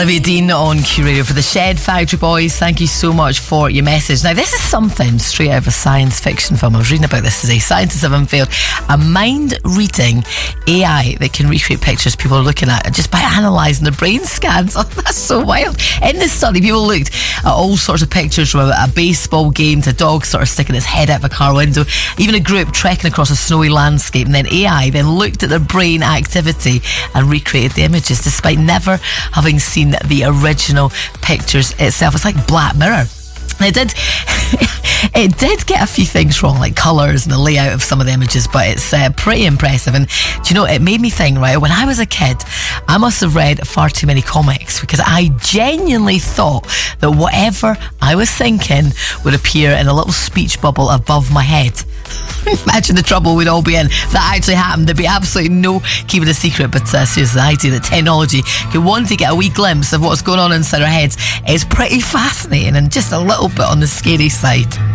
Olivia Dean on Q Radio for the Shed Factory Boys. Thank you so much for your message. Now, this is something straight out of a science fiction film. I was reading about this today. Scientists have unveiled a mind-reading AI that can recreate pictures people are looking at just by analysing their brain scans. Oh, that's so wild. In this study, people looked at all sorts of pictures, from a baseball game to a dog sort of sticking its head out of a car window, even a group trekking across a snowy landscape, and then AI then looked at their brain activity and recreated the images despite never having seen the original pictures itself. It's like Black Mirror. It did get a few things wrong, like colours and the layout of some of the images, but it's pretty impressive. And do you know, it made me think, right, when I was a kid, I must have read far too many comics, because I genuinely thought that whatever I was thinking would appear in a little speech bubble above my head. Imagine the trouble we'd all be in if that actually happened. There'd be absolutely no keeping a secret. But seriously, the idea that technology can want to get a wee glimpse of what's going on inside our heads is pretty fascinating, and just a little bit on the scary side.